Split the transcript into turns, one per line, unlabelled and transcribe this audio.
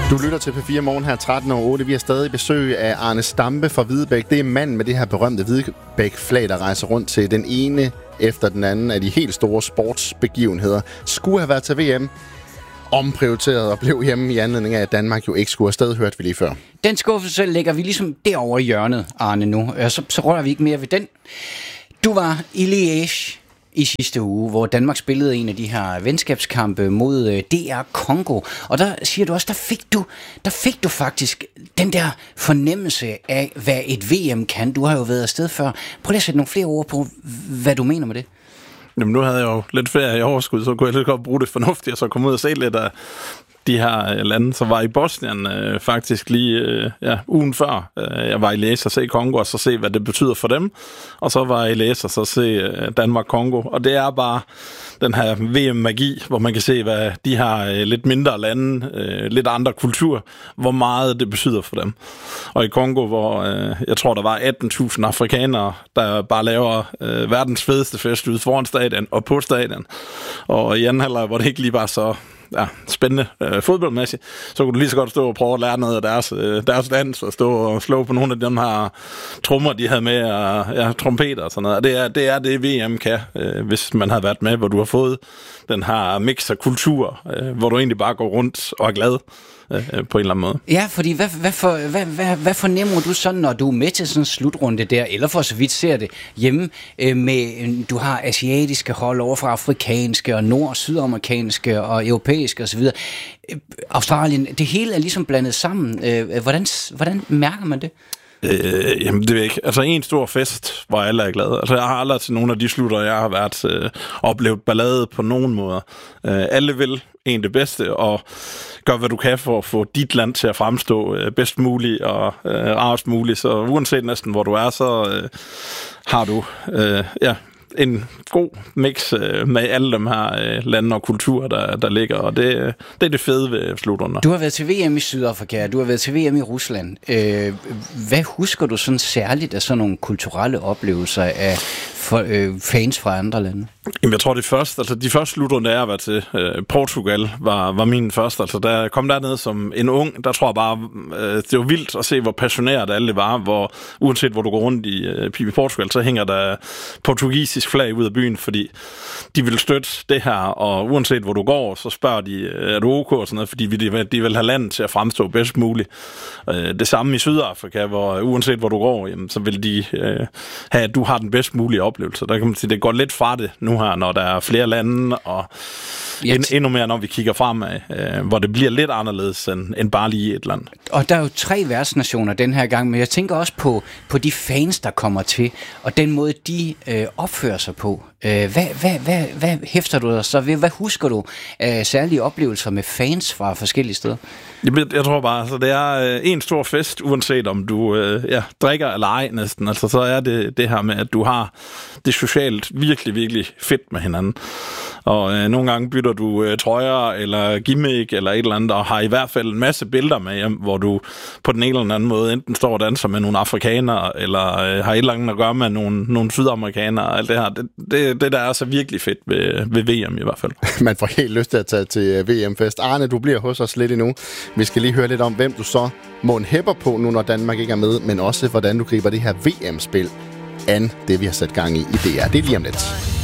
Du lytter til P4 Morgen her 13:08. Vi har stadig besøg af Arne Stampe fra Hvidebæk. Det er manden med det her berømte Hvidebæk-flag, der rejser rundt til den ene efter den anden af de helt store sportsbegivenheder. Skulle have været til VM, omprioriteret og blev hjemme i anledning af, at Danmark jo ikke skulle afsted, hørte vi lige før.
Den skuffelse lægger vi ligesom derovre i hjørnet, Arne, nu. Så rører vi ikke mere ved den. Du var i Liège i sidste uge, hvor Danmark spillede en af de her venskabskampe mod DR Congo. Og der siger du også, der fik du faktisk den der fornemmelse af, hvad et VM kan. Du har jo været afsted før. Prøv lige at sætte nogle flere ord på, hvad du mener med det.
Jamen, nu havde jeg jo lidt ferie i overskud, så kunne jeg lidt godt bruge det fornuftigt, og så komme ud og se lidt af de her lande. Så var i Bosnien faktisk lige ugen før. Jeg var i Liège og se Kongo, og så se, hvad det betyder for dem. Og så var jeg i Liège og så se Danmark-Kongo. Og det er bare den her VM-magi, hvor man kan se, hvad de her lidt mindre lande, lidt andre kultur, hvor meget det betyder for dem. Og i Kongo, hvor jeg tror, der var 18.000 afrikanere, der bare laver verdens fedeste fest ude foran stadion og på stadion. Og i anden halvleg, hvor det ikke lige var så spændende fodboldmæssigt, så kunne du lige så godt stå og prøve at lære noget af deres dans, og stå og slå på nogle af de her trommer, de havde med, og trompeter og sådan noget. Og det er det VM kan, hvis man har været med, hvor du har fået den her mix af kultur, hvor du egentlig bare går rundt og er glad på en eller anden måde.
Ja, fordi hvad fornemmer du så, når du er med til sådan en slutrunde der, eller for så vidt ser det hjemme, med du har asiatiske hold over fra afrikanske og nord- og sydamerikanske og europæiske osv. Australien, det hele er ligesom blandet sammen. Hvordan mærker man det?
Jamen det ved jeg ikke. Altså en stor fest, hvor alle er glade. Altså jeg har aldrig til nogle af de slutter, jeg har været oplevet ballade på nogen måder. Alle vil en det bedste, og gør hvad du kan for at få dit land til at fremstå bedst muligt og rarest muligt. Så uanset næsten hvor du er, så har du en god mix med alle de her lande og kulturer, der ligger, og det er det fede ved slutrunner.
Du har været til VM i Sydafrika, du har været til VM i Rusland. Hvad husker du sådan særligt af sådan nogle kulturelle oplevelser af fans fra andre lande?
Jamen, jeg tror de første slutrunder, jeg har været til Portugal, var min første. Altså, da jeg kom derned som en ung, der tror jeg bare, det var vildt at se, hvor passioneret alle var, hvor uanset hvor du går rundt i Portugal, så hænger der portugisisk flag ud af byen, fordi de vil støtte det her, og uanset hvor du går, så spørger de, er du ok og sådan noget, fordi de vil have landet til at fremstå bedst muligt. Det samme i Sydafrika, hvor uanset hvor du går, jamen, så vil de have, at du har den bedst mulige oplevelse. Der kan man sige, det går lidt fra det nu her, når der er flere lande, og endnu mere, når vi kigger fremad, hvor det bliver lidt anderledes end bare lige et land. Og
der er jo 3 værtsnationer den her gang, men jeg tænker også på de fans, der kommer til, og den måde, de opfører sig på. Hvad hæfter du dig så ved? Hvad husker du af særlige oplevelser med fans fra forskellige steder?
Jeg tror bare, altså, det er en stor fest, uanset om du drikker eller ej næsten. Altså, så er det her med, at du har det socialt virkelig, virkelig fedt med hinanden. Og nogle gange bytter du trøjer eller gimmick eller et eller andet, og har i hvert fald en masse billeder med hjem, hvor du på den ene eller anden måde enten står og danser med nogle afrikanere, eller har et eller andet at gøre med nogle sydamerikanere og alt det her. Det der er så virkelig fedt ved VM i hvert fald. Man får helt lyst til at tage til VM-fest. Arne, du bliver hos os lidt endnu. Vi skal lige høre lidt om, hvem du så må hæpper på nu, når Danmark ikke er med, men også hvordan du griber det her VM-spil an, det vi har sat gang i DR. Det er lige om lidt.